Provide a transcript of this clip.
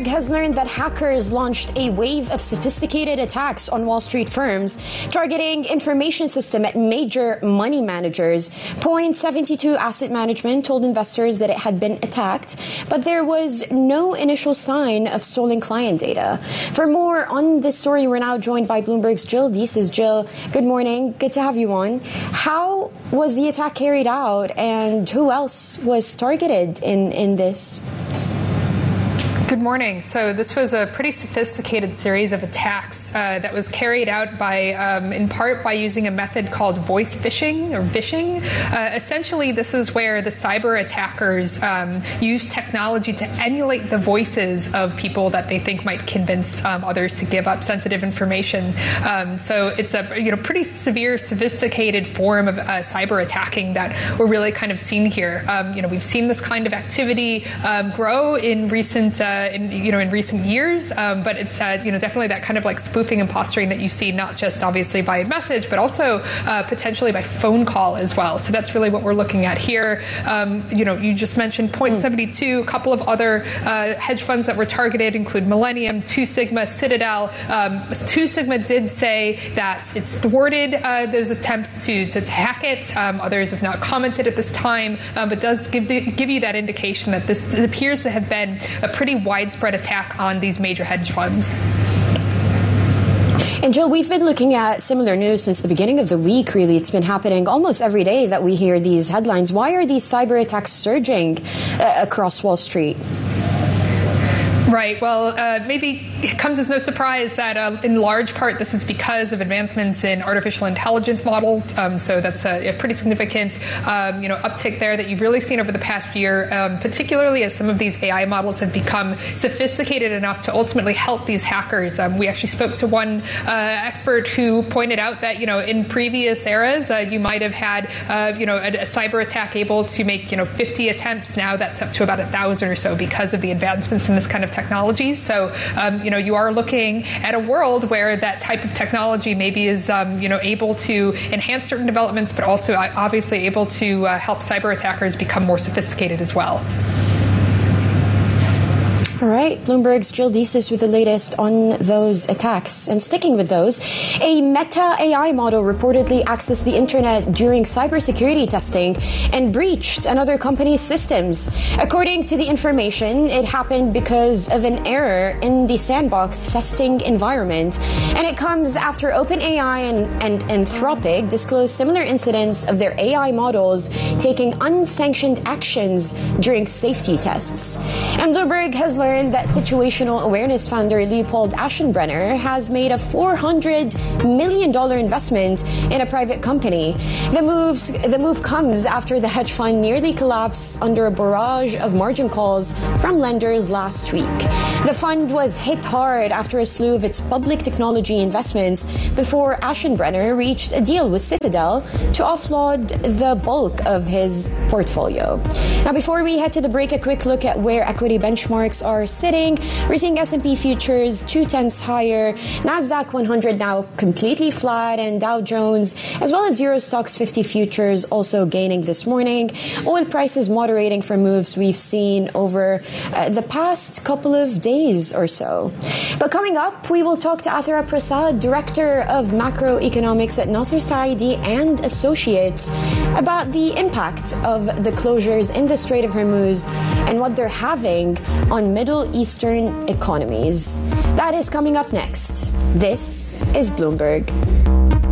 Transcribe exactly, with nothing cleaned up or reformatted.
Bloomberg has learned that hackers launched a wave of sophisticated attacks on Wall Street firms, targeting information system at major money managers. Point seventy-two Asset Management told investors that it had been attacked, but there was no initial sign of stolen client data. For more on this story, we're now joined by Bloomberg's Jill Deeses. Jill, good morning. Good to have you on. How was the attack carried out, and who else was targeted in, in this? Good morning. So this was a pretty sophisticated series of attacks uh, that was carried out by, um, in part, by using a method called voice phishing or vishing. Uh, essentially, this is where the cyber attackers um, use technology to emulate the voices of people that they think might convince um, others to give up sensitive information. Um, so it's a you know pretty severe, sophisticated form of uh, cyber attacking that we're really kind of seeing here. Um, you know, we've seen this kind of activity um, grow in recent. Uh, In, you know, in recent years, um, but it's uh, you know definitely that kind of like spoofing and posturing that you see not just obviously by message, but also uh, potentially by phone call as well. So that's really what we're looking at here. Um, you know, you just mentioned Point seventy-two. A couple of other uh, hedge funds that were targeted include Millennium, Two Sigma, Citadel. Um, Two Sigma did say that it's thwarted uh, those attempts to to hack it. Um, others have not commented at this time, um, but does give the, give you that indication that this appears to have been a pretty widespread attack on these major hedge funds. And Jill, we've been looking at similar news since the beginning of the week, really. It's been happening almost every day that we hear these headlines. Why are these cyber attacks surging uh, across Wall Street? Right. Well, uh, maybe it comes as no surprise that uh, in large part this is because of advancements in artificial intelligence models. Um, so that's a, a pretty significant, um, you know, uptick there that you've really seen over the past year, um, particularly as some of these A I models have become sophisticated enough to ultimately help these hackers. Um, we actually spoke to one uh, expert who pointed out that, you know, in previous eras, uh, you might have had, uh, you know, a, a cyber attack able to make, you know, fifty attempts. Now that's up to about a thousand or so because of the advancements in this kind of technology. So, um, you know, you are looking at a world where that type of technology maybe is, um, you know, able to enhance certain developments, but also obviously able to uh, help cyber attackers become more sophisticated as well. All right, Bloomberg's Jill Deeses with the latest on those attacks. And sticking with those, a Meta A I model reportedly accessed the internet during cybersecurity testing and breached another company's systems. According to the information, it happened because of an error in the sandbox testing environment. And it comes after OpenAI and, and Anthropic disclosed similar incidents of their A I models taking unsanctioned actions during safety tests. And Bloomberg has learned that situational awareness founder Leopold Aschenbrenner has made a four hundred million dollars investment in a private company. The moves, the move comes after the hedge fund nearly collapsed under a barrage of margin calls from lenders last week. The fund was hit hard after a slew of its public technology investments before Aschenbrenner reached a deal with Citadel to offload the bulk of his portfolio. Now, before we head to the break, a quick look at where equity benchmarks are sitting. We're seeing S and P futures two tenths higher, NASDAQ one hundred now completely flat, and Dow Jones as well as Euro Stoxx fifty futures also gaining this morning. Oil prices moderating from moves we've seen over uh, the past couple of days or so. But coming up, we will talk to Athara Prasad, Director of Macroeconomics at Nasser Saidi and Associates, about the impact of the closures in the Strait of Hormuz and what they're having on Middle Eastern economies. That is coming up next. This is Bloomberg.